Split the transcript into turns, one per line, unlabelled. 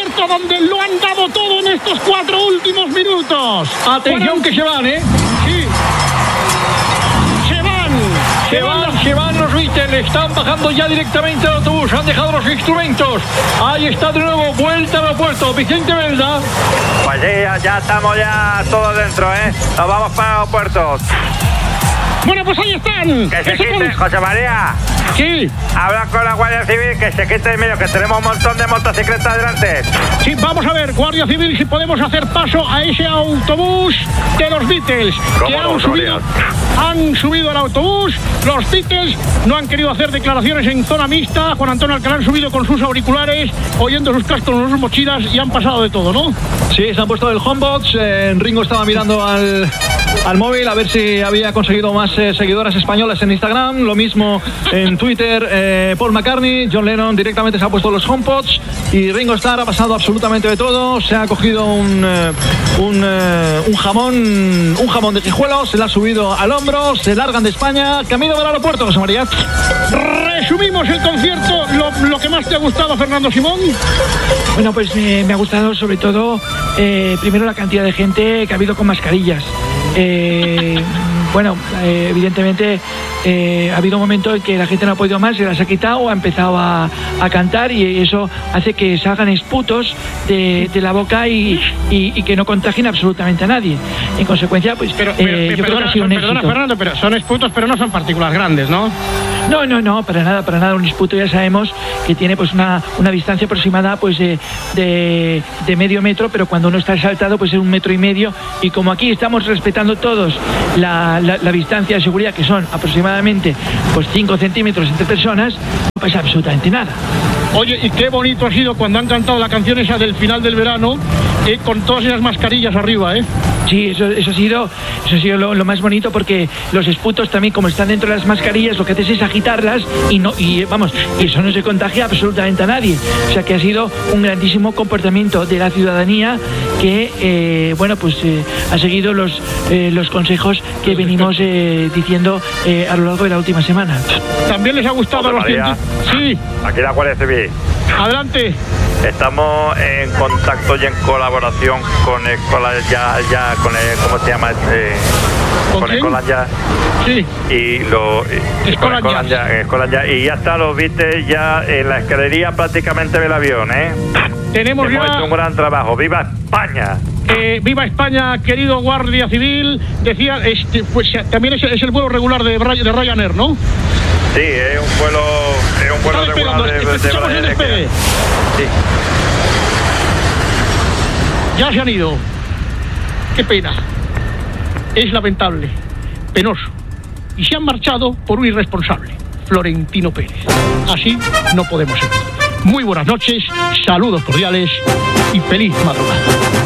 concierto donde lo han dado todo en estos 4 últimos minutos.
Atención que se van, ¿eh?
Sí.
Se van los Beatles, están bajando ya directamente al autobús, han dejado los instrumentos. Ahí está de nuevo, vuelta al aeropuerto. Vicente Belda.
Pues sí, ya estamos ya todos dentro, ¿eh? Nos vamos para el aeropuerto.
Bueno, pues ahí están.
Que se quiten, José María.
Sí.
Habla con la Guardia Civil, que se quite en medio, que tenemos un montón de motocicletas delante.
Sí, vamos a ver, Guardia Civil, si podemos hacer paso a ese autobús de los Beatles. Que han subido al autobús. Los Beatles no han querido hacer declaraciones en zona mixta. Juan Antonio Alcalá han subido con sus auriculares, oyendo sus cascos en sus mochilas y han pasado de todo, ¿no?
Sí, se han puesto el homebox. Ringo estaba mirando al móvil a ver si había conseguido más seguidoras españolas en Instagram. Lo mismo en Twitter. Paul McCartney, John Lennon directamente se ha puesto los HomePods y Ringo Starr ha pasado absolutamente de todo. Se ha cogido un jamón de Guijuelo, se le ha subido al hombro, se largan de España, camino del aeropuerto, José María.
Resumimos el concierto, lo que más te ha gustado, Fernando Simón.
Bueno, pues me ha gustado sobre todo primero la cantidad de gente que ha habido con mascarillas. Bueno, evidentemente ha habido un momento en que la gente no ha podido más, se las ha quitado, ha empezado a cantar y eso hace que salgan esputos de la boca y que no contagien absolutamente a nadie. En consecuencia, pues yo creo que ha sido un éxito.
Perdona, Fernando, pero son esputos, pero no son partículas grandes, ¿no?
No, para nada. Un esputo ya sabemos que tiene pues una distancia aproximada pues de medio metro, pero cuando uno está saltado pues es 1,5 metros, y como aquí estamos respetando todos la distancia de seguridad, que son aproximadamente pues 5 centímetros entre personas, no pasa absolutamente nada.
Oye, y qué bonito ha sido cuando han cantado la canción esa del final del verano, con todas esas mascarillas arriba, ¿eh?
Sí, eso ha sido lo más bonito, porque los esputos también, como están dentro de las mascarillas, lo que haces es agitarlas y eso no se contagia absolutamente a nadie. O sea que ha sido un grandísimo comportamiento de la ciudadanía que, ha seguido los consejos que venimos diciendo a lo largo de la última semana.
¿También les ha gustado a los científicos? Sí.
Aquí la Guardia Civil.
Adelante.
Estamos en contacto y en colaboración con Escolas ya con el, ¿cómo se llama? Con Escolas ya.
Sí.
Escolas ya. Y ya está, los viste ya en la escalería prácticamente del avión, ¿eh?
Hemos
hecho un gran trabajo. ¡Viva España!
Viva España, querido Guardia Civil. Decía, pues también es el vuelo regular de Ryanair, ¿no?
Sí, es un vuelo regular de Ryanair. Sí.
Ya se han ido. Qué pena. Es lamentable, penoso. Y se han marchado por un irresponsable, Florentino Pérez. Así no podemos seguir. Muy buenas noches, saludos cordiales y feliz madrugada.